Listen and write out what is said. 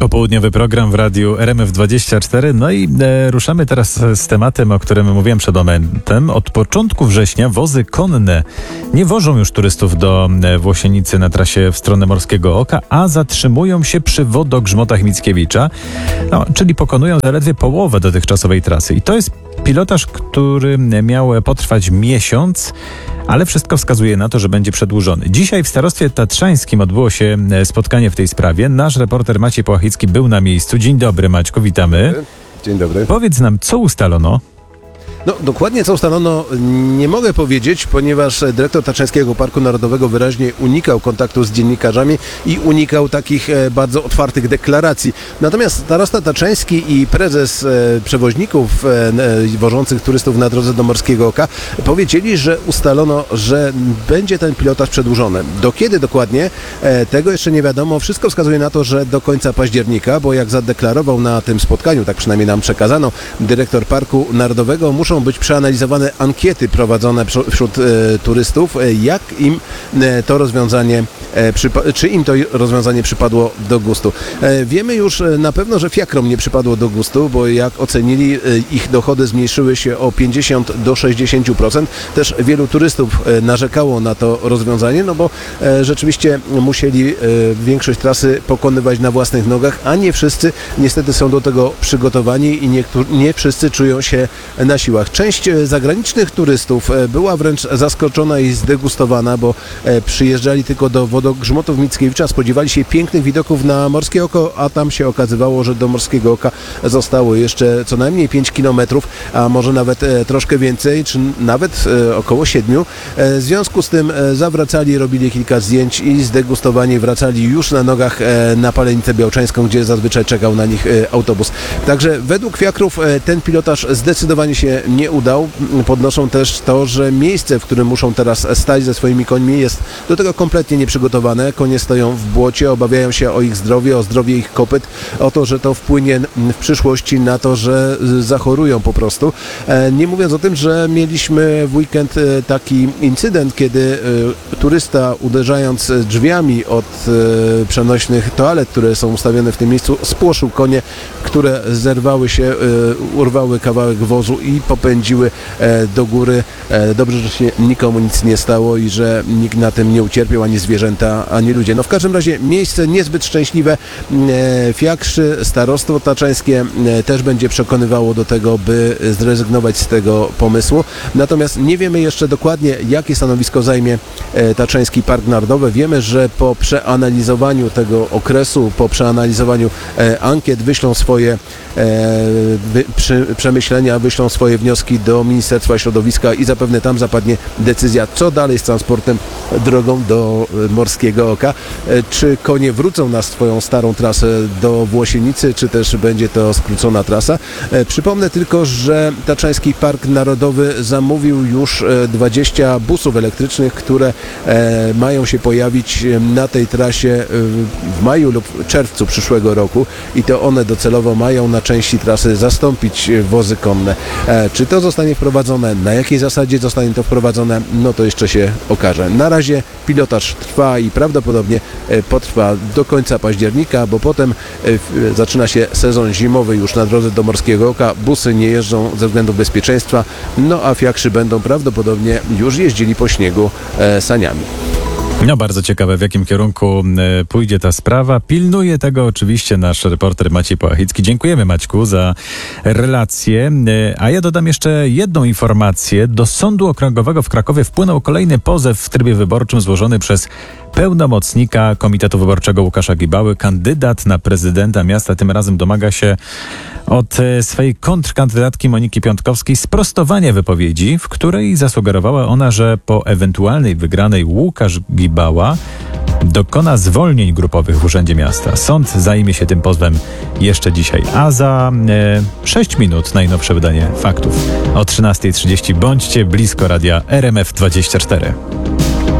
Popołudniowy program w radiu RMF24. No i ruszamy teraz z tematem, o którym mówiłem przed momentem. Od początku września wozy konne nie wożą już turystów do Włosienicy na trasie w stronę Morskiego Oka, a zatrzymują się przy wodogrzmotach Mickiewicza, czyli pokonują zaledwie połowę dotychczasowej trasy. I to jest pilotaż, który miał potrwać miesiąc, ale wszystko wskazuje na to, że będzie przedłużony. Dzisiaj w Starostwie Tatrzańskim odbyło się spotkanie w tej sprawie. Nasz reporter Maciej Połachicki był na miejscu. Dzień dobry, Maćku, witamy. Dzień dobry. Powiedz nam, co ustalono? No, dokładnie co ustalono nie mogę powiedzieć, ponieważ dyrektor Tatrzańskiego Parku Narodowego wyraźnie unikał kontaktu z dziennikarzami i unikał takich bardzo otwartych deklaracji. Natomiast starosta tatrzański i prezes przewoźników wożących turystów na drodze do Morskiego Oka powiedzieli, że ustalono, że będzie ten pilotaż przedłużony. Do kiedy dokładnie? Tego jeszcze nie wiadomo. Wszystko wskazuje na to, że do końca października, bo jak zadeklarował na tym spotkaniu, tak przynajmniej nam przekazano, dyrektor Parku Narodowego, muszą być przeanalizowane ankiety prowadzone wśród turystów, jak im to rozwiązanie, czy im to rozwiązanie przypadło do gustu. Wiemy już na pewno, że fiakrom nie przypadło do gustu, bo jak ocenili, ich dochody zmniejszyły się o 50 do 60%. Też wielu turystów narzekało na to rozwiązanie, no bo rzeczywiście musieli większość trasy pokonywać na własnych nogach, a nie wszyscy niestety są do tego przygotowani i nie wszyscy czują się na siłach. Część zagranicznych turystów była wręcz zaskoczona i zdegustowana, bo przyjeżdżali tylko do wodogrzmotów Mickiewicza, spodziewali się pięknych widoków na Morskie Oko, a tam się okazywało, że do Morskiego Oka zostało jeszcze co najmniej 5 kilometrów, a może nawet troszkę więcej, czy nawet około 7. W związku z tym zawracali, robili kilka zdjęć i zdegustowani wracali już na nogach na Palenicę Białczańską, gdzie zazwyczaj czekał na nich autobus. Także według fiakrów ten pilotaż zdecydowanie się nie udał. Podnoszą też to, że miejsce, w którym muszą teraz stać ze swoimi końmi, jest do tego kompletnie nieprzygotowane. Konie stoją w błocie, obawiają się o ich zdrowie, o zdrowie ich kopyt, o to, że to wpłynie w przyszłości na to, że zachorują po prostu. Nie mówiąc o tym, że mieliśmy w weekend taki incydent, kiedy turysta, uderzając drzwiami od przenośnych toalet, które są ustawione w tym miejscu, spłoszył konie, które zerwały się, urwały kawałek wozu i popędziły do góry. Dobrze, że się nikomu nic nie stało i że nikt na tym nie ucierpiał, ani zwierzęta, ani ludzie. No w każdym razie miejsce niezbyt szczęśliwe. Fiakrzy, starostwo tatrzańskie też będzie przekonywało do tego, by zrezygnować z tego pomysłu. Natomiast nie wiemy jeszcze dokładnie, jakie stanowisko zajmie Tatrzański Park Narodowy. Wiemy, że po przeanalizowaniu tego okresu, po przeanalizowaniu ankiet wyślą swoje przemyślenia, wyślą swoje wnioski do Ministerstwa Środowiska i zapewne tam zapadnie decyzja, co dalej z transportem drogą do Morskiego Oka. Czy konie wrócą na swoją starą trasę do Włosienicy, czy też będzie to skrócona trasa. Przypomnę tylko, że Tatrzański Park Narodowy zamówił już 20 busów elektrycznych, które mają się pojawić na tej trasie w maju lub czerwcu przyszłego roku i to one docelowo mają na części trasy zastąpić wozy konne. Czy to zostanie wprowadzone, na jakiej zasadzie zostanie to wprowadzone, no to jeszcze się okaże. Na razie pilotaż trwa i prawdopodobnie potrwa do końca października, bo potem zaczyna się sezon zimowy już na drodze do Morskiego Oka. Busy nie jeżdżą ze względów bezpieczeństwa, no a fiakrzy będą prawdopodobnie już jeździli po śniegu saniami. No bardzo ciekawe, w jakim kierunku pójdzie ta sprawa. Pilnuje tego oczywiście nasz reporter Maciej Połachicki. Dziękujemy, Maćku, za relację. A ja dodam jeszcze jedną informację. Do Sądu Okręgowego w Krakowie wpłynął kolejny pozew w trybie wyborczym złożony przez pełnomocnika Komitetu Wyborczego Łukasza Gibały. Kandydat na prezydenta miasta tym razem domaga się od swojej kontrkandydatki Moniki Piątkowskiej sprostowania wypowiedzi, w której zasugerowała ona, że po ewentualnej wygranej Łukasz Gibała dokona zwolnień grupowych w Urzędzie Miasta. Sąd zajmie się tym pozwem jeszcze dzisiaj. A za 6 minut najnowsze wydanie faktów. O 13:30 bądźcie blisko radia RMF24.